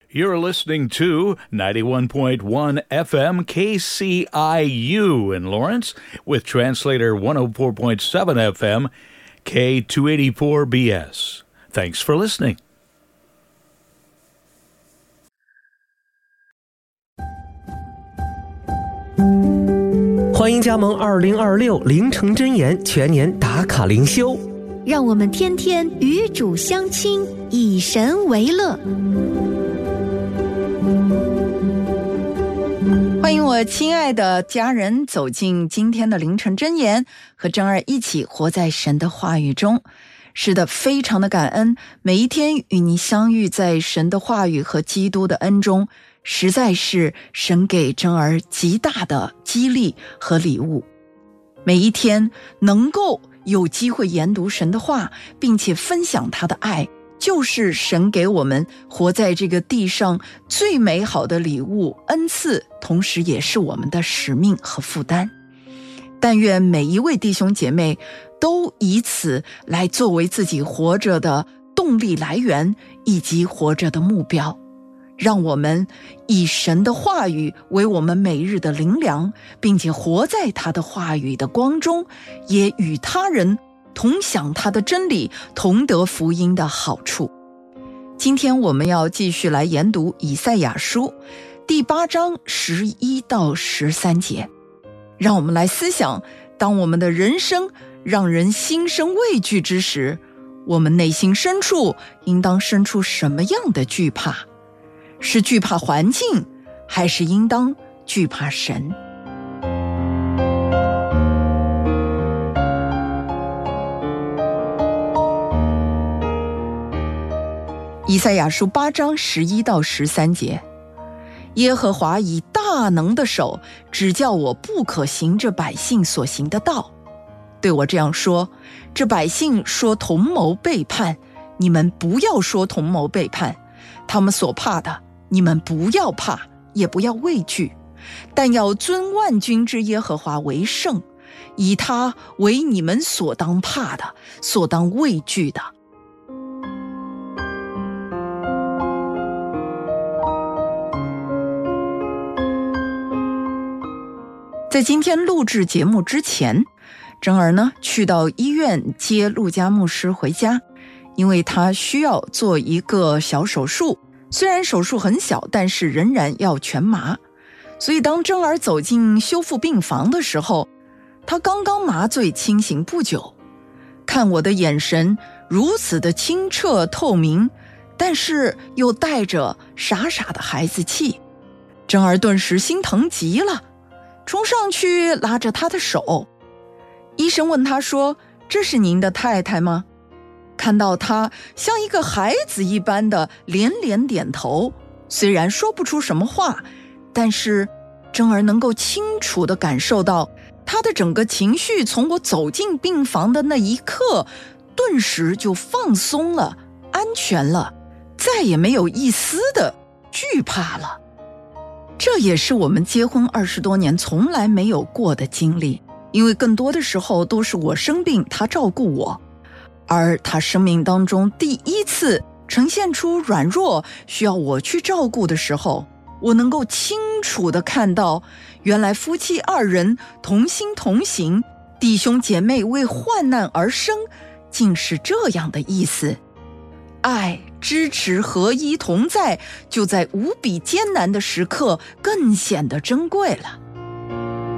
You're listening to 91.1 FM KCIU in Lawrence with translator 104.7 FM K284BS. Thanks for listening. 欢迎加盟2026凌晨真言全年打卡灵修， 让我们天天与主相亲，以神为乐。 欢迎我亲爱的家人走进今天的凌晨真言，和真儿一起活在神的话语中。是的，非常的感恩，每一天与你相遇在神的话语和基督的恩中，实在是神给真儿极大的激励和礼物。每一天能够有机会研读神的话，并且分享他的爱，就是神给我们活在这个地上最美好的礼物恩赐，同时也是我们的使命和负担。但愿每一位弟兄姐妹都以此来作为自己活着的动力来源以及活着的目标，让我们以神的话语为我们每日的灵粮，并且活在他的话语的光中，也与他人同享他的真理，同得福音的好处。今天我们要继续来研读以赛亚书第8章11到13节，让我们来思想，当我们的人生让人心生畏惧之时，我们内心深处应当生出什么样的惧怕？是惧怕环境，还是应当惧怕神？以赛亚书8章11到13节，耶和华以大能的手指教我不可行这百姓所行的道，对我这样说：这百姓说同谋背叛，你们不要说同谋背叛，他们所怕的，你们不要怕，也不要畏惧，但要尊万军之耶和华为圣，以他为你们所当怕的，所当畏惧的。在今天录制节目之前，真儿呢去到医院接陆家牧师回家，因为他需要做一个小手术，虽然手术很小，但是仍然要全麻。所以当真儿走进修复病房的时候，他刚刚麻醉清醒不久，看我的眼神如此的清澈透明，但是又带着傻傻的孩子气，真儿顿时心疼极了，冲上去拉着他的手。医生问他说：这是您的太太吗？看到他像一个孩子一般的连连点头，虽然说不出什么话，但是真儿能够清楚地感受到他的整个情绪从我走进病房的那一刻顿时就放松了，安全了，再也没有一丝的惧怕了。这也是我们结婚20多年从来没有过的经历，因为更多的时候都是我生病，他照顾我，而他生命当中第一次呈现出软弱需要我去照顾的时候，我能够清楚地看到，原来夫妻2人同心同行，弟兄姐妹为患难而生，竟是这样的意思。爱、支持、合一同在，就在无比艰难的时刻更显得珍贵了。